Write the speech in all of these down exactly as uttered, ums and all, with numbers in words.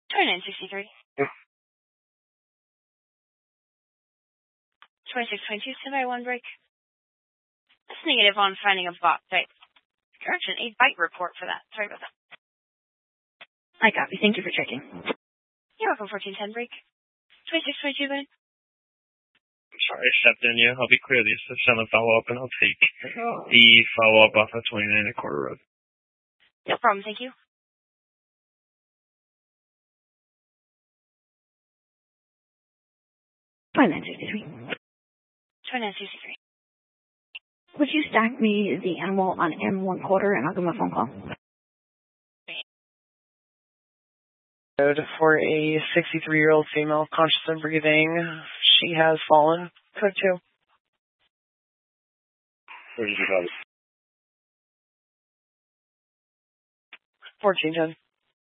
twenty-nine sixty-three. Yep. twenty-six twenty-two, standby one break. That's negative on finding a bot type. Correction, a bite report for that. Sorry about that. I copy. Thank you for checking. You're welcome, fourteen ten break. twenty-six twenty-two, go ahead. I'm sorry, I stepped in you. I'll be clear. This is seven follow-up, and I'll take the follow-up off of twenty-nine and a quarter road. No problem, thank you. twenty-nine sixty-three. twenty-nine sixty-three. Would you stack me the animal on M one quarter, and I'll give him a phone call? For a sixty-three-year-old female, conscious and breathing. She has fallen. Code two. Where did you go? fourteen ten.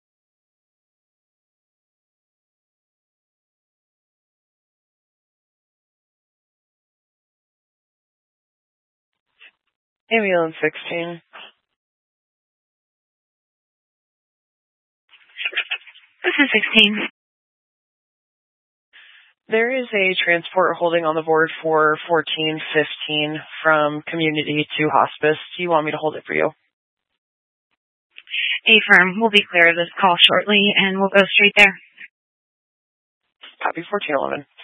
Ambulance sixteen. This is sixteen. There is a transport holding on the board for fourteen fifteen from community to hospice. Do you want me to hold it for you? A-firm, we'll be clear of this call shortly, and we'll go straight there. Copy fourteen eleven.